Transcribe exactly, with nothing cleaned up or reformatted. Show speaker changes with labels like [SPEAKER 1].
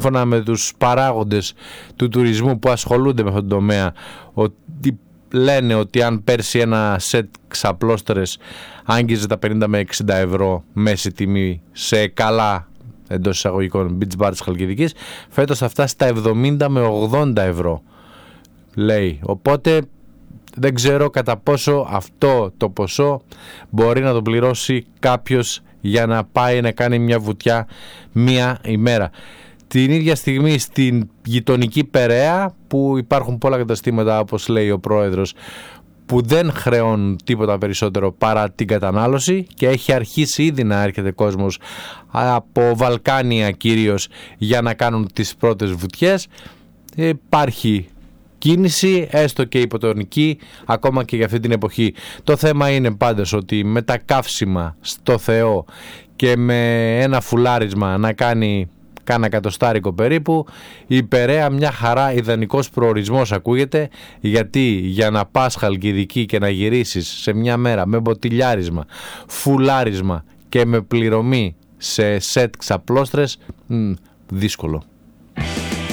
[SPEAKER 1] σύμφωνα με τους παράγοντες του τουρισμού που ασχολούνται με αυτόν τον τομέα, ότι λένε ότι αν πέρσι ένα σετ ξαπλώστερες άγγιζε τα πενήντα με εξήντα ευρώ μέση τιμή σε καλά εντός εισαγωγικών beach bar της Χαλκιδικής, φέτος θα φτάσει στα εβδομήντα με ογδόντα ευρώ, λέει. Οπότε δεν ξέρω κατά πόσο αυτό το ποσό μπορεί να το πληρώσει κάποιος για να πάει να κάνει μια βουτιά μία ημέρα. Την ίδια στιγμή στην γειτονική Περαία, που υπάρχουν πολλά καταστήματα, όπως λέει ο πρόεδρος, που δεν χρεώνουν τίποτα περισσότερο παρά την κατανάλωση, και έχει αρχίσει ήδη να έρχεται κόσμος από Βαλκάνια κυρίως για να κάνουν τις πρώτες βουτιές. Υπάρχει κίνηση, έστω και υποτονική, ακόμα και για αυτή την εποχή. Το θέμα είναι πάντως ότι με τα καύσιμα στο Θεό και με ένα φουλάρισμα να κάνει κάνα εκατοστάρικο περίπου, η Περαία μια χαρά ιδανικός προορισμός ακούγεται, γιατί για να πας Χαλκιδική και να γυρίσεις σε μια μέρα με μποτιλιάρισμα, φουλάρισμα και με πληρωμή σε σετ ξαπλώστρες, μ, δύσκολο.